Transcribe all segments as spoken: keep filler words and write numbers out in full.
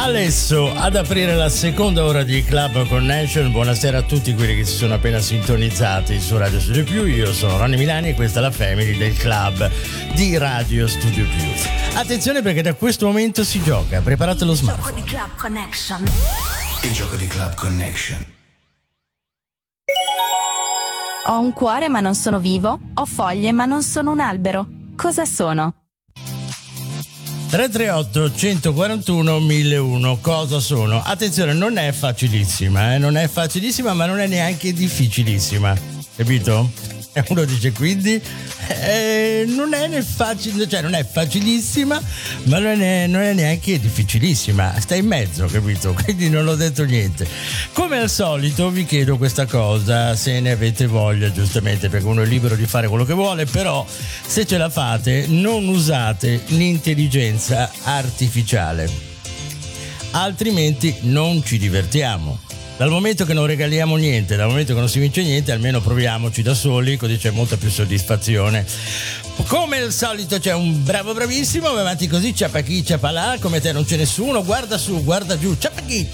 Alesso ad aprire la seconda ora di Club Connection. Buonasera a tutti quelli che si sono appena sintonizzati su Radio Studio Più. Io sono Ronny Milani e questa è la Family del Club di Radio Studio Più. Attenzione perché da questo momento si gioca. Preparate lo smartphone. Il gioco di Club Connection. Il gioco di Club Connection. Ho un cuore ma non sono vivo, ho foglie ma non sono un albero. Cosa sono? tre tre otto uno quattro uno mille uno. Cosa sono? Attenzione, non è facilissima, eh? Non è facilissima, ma non è neanche difficilissima. Capito? E uno dice quindi eh, non è né facile, cioè non è facilissima, ma non è, non è neanche difficilissima. Sta in mezzo, capito? Quindi non ho detto niente. Come al solito vi chiedo questa cosa, se ne avete voglia, giustamente, perché uno è libero di fare quello che vuole, però se ce la fate non usate l'intelligenza artificiale, altrimenti non ci divertiamo. Dal momento che non regaliamo niente, dal momento che non si vince niente, almeno proviamoci da soli, così c'è molta più soddisfazione. Come al solito c'è un bravo bravissimo, va avanti così, ciapa chi, ciapa là, come te non c'è nessuno, guarda su, guarda giù, ciapa chi,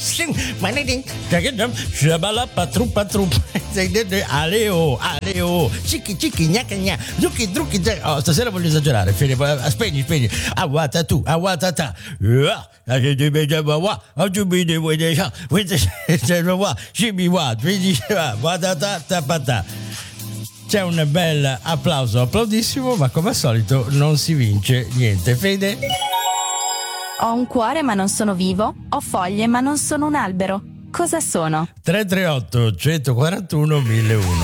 ciabala patru patru, aleo, aleo, cicchi cicchi, gnacca gna, zucchi drucchi, oh, stasera voglio esagerare, spegni, spegni, awata tu, awata ta, c'è un bel applauso, applaudissimo, ma come al solito non si vince niente. Fede? Ho un cuore ma non sono vivo, ho foglie ma non sono un albero. Cosa sono? tre tre otto uno quattro uno mille uno.